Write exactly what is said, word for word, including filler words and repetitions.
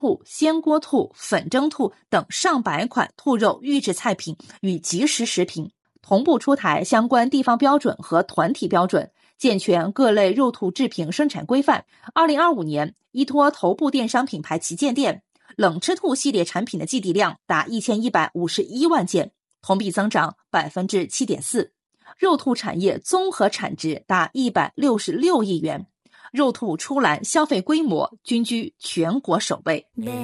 兔、鲜锅兔、粉蒸兔等上百款兔肉预制菜品与即食食品，同步出台相关地方标准和团体标准，健全各类肉兔制品生产规范。二零二五年，依托头部电商品牌旗舰店，冷吃兔系列产品的寄递量达一千一百五十一万件，同比增长百分之七点四。肉兔产业综合产值达一百六十六亿元，肉兔出栏消费规模均居全国首位。